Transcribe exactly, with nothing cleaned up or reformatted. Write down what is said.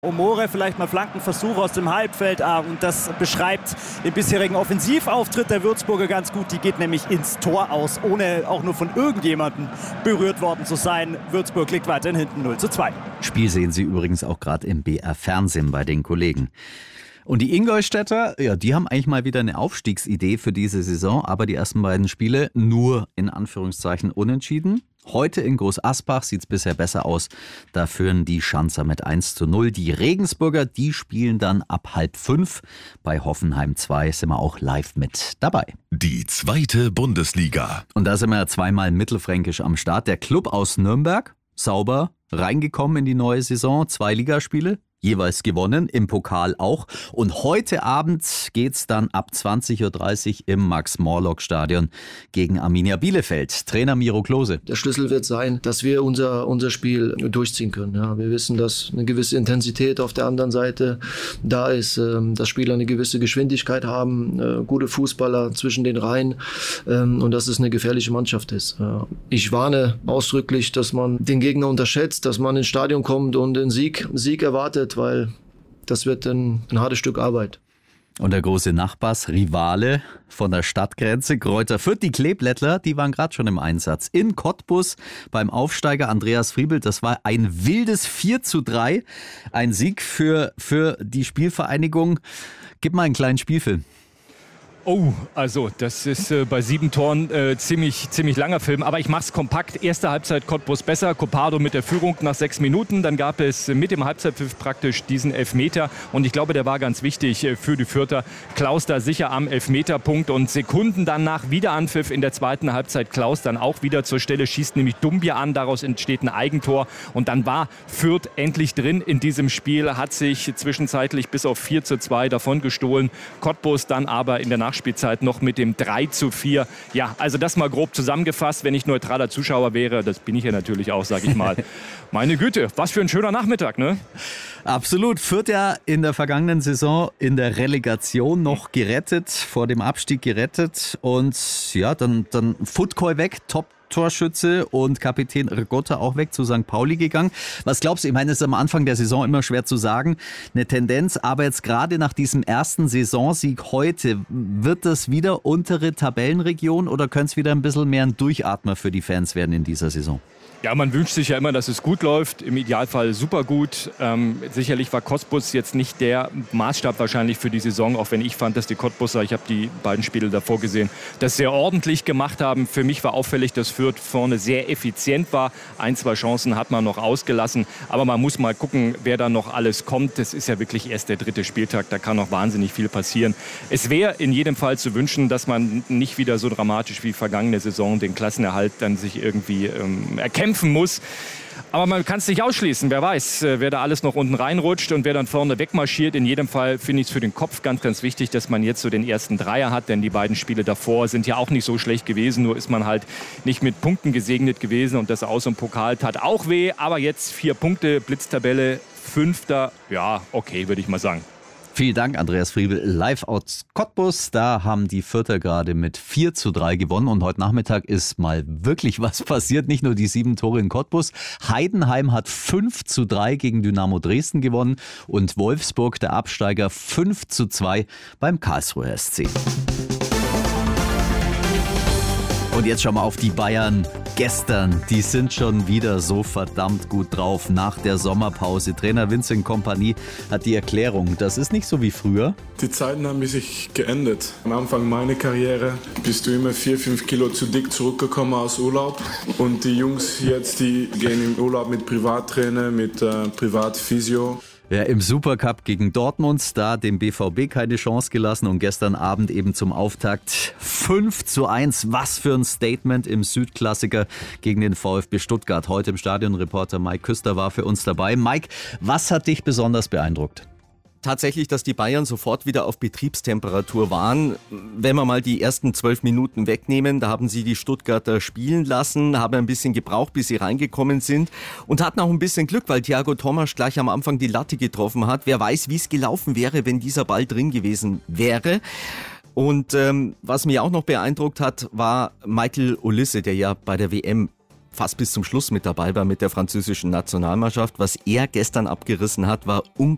Omore vielleicht mal Flankenversuch aus dem Halbfeld, ah, und das beschreibt den bisherigen Offensivauftritt der Würzburger ganz gut. Die geht nämlich ins Tor aus, ohne auch nur von irgendjemandem berührt worden zu sein. Würzburg liegt weiterhin hinten null zu zwei. Spiel sehen Sie übrigens auch gerade im B R Fernsehen bei den Kollegen. Und die Ingolstädter, ja, die haben eigentlich mal wieder eine Aufstiegsidee für diese Saison, aber die ersten beiden Spiele nur in Anführungszeichen unentschieden. Heute in Groß Asbach sieht es bisher besser aus. Da führen die Schanzer mit eins zu null. Die Regensburger, die spielen dann ab halb fünf. Bei Hoffenheim zwei sind wir auch live mit dabei. Die zweite Bundesliga. Und da sind wir zweimal mittelfränkisch am Start. Der Club aus Nürnberg, sauber reingekommen in die neue Saison. Zwei Ligaspiele, jeweils gewonnen, im Pokal auch. Und heute Abend geht's dann ab zwanzig Uhr dreißig im Max-Morlock-Stadion gegen Arminia Bielefeld. Trainer Miro Klose. Der Schlüssel wird sein, dass wir unser, unser Spiel durchziehen können. Ja, wir wissen, dass eine gewisse Intensität auf der anderen Seite da ist, dass Spieler eine gewisse Geschwindigkeit haben, gute Fußballer zwischen den Reihen und dass es eine gefährliche Mannschaft ist. Ich warne ausdrücklich, dass man den Gegner unterschätzt, dass man ins Stadion kommt und einen Sieg, Sieg erwartet, weil das wird ein, ein hartes Stück Arbeit. Und der große Nachbarsrivale von der Stadtgrenze, Greuther Fürth, die Kleeblättler, die waren gerade schon im Einsatz. In Cottbus beim Aufsteiger Andreas Friebel, das war ein wildes vier zu drei. Ein Sieg für, für die Spielvereinigung. Gib mal einen kleinen Spielfilm. Oh, also das ist äh, bei sieben Toren äh, ziemlich, ziemlich langer Film. Aber ich mache es kompakt. Erste Halbzeit Cottbus besser. Coppado mit der Führung nach sechs Minuten. Dann gab es äh, mit dem Halbzeitpfiff praktisch diesen Elfmeter. Und ich glaube, der war ganz wichtig äh, für die Fürther. Klaus da sicher am Elfmeterpunkt. Und Sekunden danach wieder Anpfiff in der zweiten Halbzeit. Klaus dann auch wieder zur Stelle, schießt nämlich Dumbia an. Daraus entsteht ein Eigentor. Und dann war Fürth endlich drin in diesem Spiel. Hat sich zwischenzeitlich bis auf vier zu zwei davon gestohlen. Cottbus dann aber in der Nachspielzeit noch mit dem drei zu vier. Ja, also das mal grob zusammengefasst, wenn ich neutraler Zuschauer wäre, das bin ich ja natürlich auch, sage ich mal. Meine Güte, was für ein schöner Nachmittag, ne? Absolut. Fürth ja in der vergangenen Saison in der Relegation noch gerettet, vor dem Abstieg gerettet. Und ja, dann, dann Futkoi weg, top Torschütze und Kapitän Rigotta auch weg zu Sankt Pauli gegangen. Was glaubst du? Ich meine, es ist am Anfang der Saison immer schwer zu sagen, eine Tendenz, aber jetzt gerade nach diesem ersten Saisonsieg heute, wird das wieder untere Tabellenregion oder könnte es wieder ein bisschen mehr ein Durchatmer für die Fans werden in dieser Saison? Ja, man wünscht sich ja immer, dass es gut läuft, im Idealfall super gut. Ähm, sicherlich war Cottbus jetzt nicht der Maßstab wahrscheinlich für die Saison, auch wenn ich fand, dass die Cottbuser, ich habe die beiden Spiele davor gesehen, das sehr ordentlich gemacht haben. Für mich war auffällig, dass Fürth vorne sehr effizient war. Ein, zwei Chancen hat man noch ausgelassen, aber man muss mal gucken, wer da noch alles kommt. Das ist ja wirklich erst der dritte Spieltag, da kann noch wahnsinnig viel passieren. Es wäre in jedem Fall zu wünschen, dass man nicht wieder so dramatisch wie vergangene Saison den Klassenerhalt dann sich irgendwie ähm, erkämpft muss. Aber man kann es nicht ausschließen. Wer weiß, wer da alles noch unten reinrutscht und wer dann vorne wegmarschiert. In jedem Fall finde ich es für den Kopf ganz, ganz wichtig, dass man jetzt so den ersten Dreier hat. Denn die beiden Spiele davor sind ja auch nicht so schlecht gewesen. Nur ist man halt nicht mit Punkten gesegnet gewesen. Und das Aus- und Pokal tat auch weh. Aber jetzt vier Punkte, Blitztabelle, Fünfter. Ja, okay, würde ich mal sagen. Vielen Dank, Andreas Friebel, live aus Cottbus. Da haben die Fürther gerade mit vier zu drei gewonnen und heute Nachmittag ist mal wirklich was passiert. Nicht nur die sieben Tore in Cottbus. Heidenheim hat fünf zu drei gegen Dynamo Dresden gewonnen und Wolfsburg, der Absteiger, fünf zu zwei beim Karlsruher S C. Und jetzt schauen wir auf die Bayern. Gestern, die sind schon wieder so verdammt gut drauf nach der Sommerpause. Trainer Vincent Kompany hat die Erklärung, das ist nicht so wie früher. Die Zeiten haben sich geändert. Am Anfang meiner Karriere bist du immer vier, fünf Kilo zu dick zurückgekommen aus Urlaub. Und die Jungs jetzt, die gehen im Urlaub mit Privattrainer, mit äh, Privatphysio. Ja, im Supercup gegen Dortmund, da dem B V B keine Chance gelassen und gestern Abend eben zum Auftakt fünf zu eins. Was für ein Statement im Südklassiker gegen den VfB Stuttgart. Heute im Stadion Reporter Mike Küster war für uns dabei. Mike, was hat dich besonders beeindruckt? Tatsächlich, dass die Bayern sofort wieder auf Betriebstemperatur waren. Wenn wir mal die ersten zwölf Minuten wegnehmen, da haben sie die Stuttgarter spielen lassen, haben ein bisschen gebraucht, bis sie reingekommen sind und hatten auch ein bisschen Glück, weil Thiago Tomasch gleich am Anfang die Latte getroffen hat. Wer weiß, wie es gelaufen wäre, wenn dieser Ball drin gewesen wäre. Und ähm, was mich auch noch beeindruckt hat, war Michael Olise, der ja bei der W M fast bis zum Schluss mit dabei war mit der französischen Nationalmannschaft. Was er gestern abgerissen hat, war unglaublich.